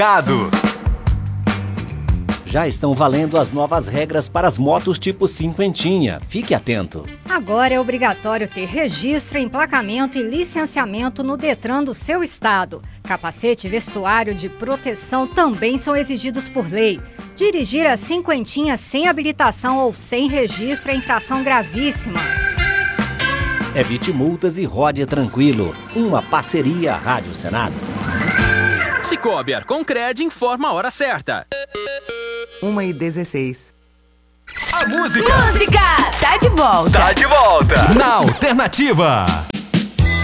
Já estão valendo as novas regras para as motos tipo cinquentinha. Fique atento. Agora é obrigatório ter registro, emplacamento e licenciamento no Detran do seu estado. Capacete e vestuário de proteção também são exigidos por lei. Dirigir a cinquentinha sem habilitação ou sem registro é infração gravíssima. Evite multas e rode tranquilo. Uma parceria Rádio Senado. Cicobi Arconcred informa a hora certa. 1h16. A música tá de volta. Na Alternativa.